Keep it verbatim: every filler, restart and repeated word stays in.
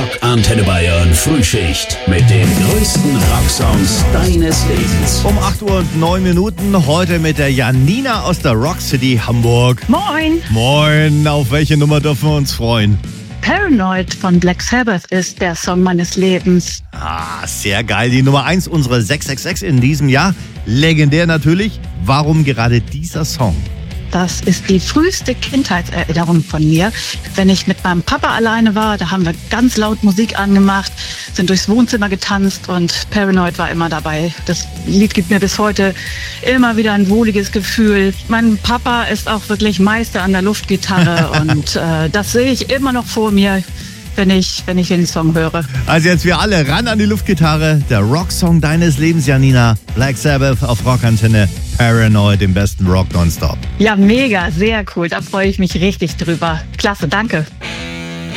Rock Antenne Bayern Frühschicht mit den größten Rocksongs deines Lebens. Um acht Uhr und neun Minuten heute mit der Janina aus der Rock City Hamburg. Moin! Moin, auf welche Nummer dürfen wir uns freuen? Paranoid von Black Sabbath ist der Song meines Lebens. Ah, sehr geil. Die Nummer eins unserer sechs sechs sechs in diesem Jahr. Legendär natürlich. Warum gerade dieser Song? Das ist die früheste Kindheitserinnerung von mir. Wenn ich mit meinem Papa alleine war, da haben wir ganz laut Musik angemacht, sind durchs Wohnzimmer getanzt und Paranoid war immer dabei. Das Lied gibt mir bis heute immer wieder ein wohliges Gefühl. Mein Papa ist auch wirklich Meister an der Luftgitarre und äh, das sehe ich immer noch vor mir, wenn ich, wenn ich den Song höre. Also jetzt wir alle ran an die Luftgitarre. Der Rocksong deines Lebens, Janina. Black Sabbath auf Rockantenne. Paranoid, im besten Rock nonstop. Ja, mega, sehr cool. Da freue ich mich richtig drüber. Klasse, danke.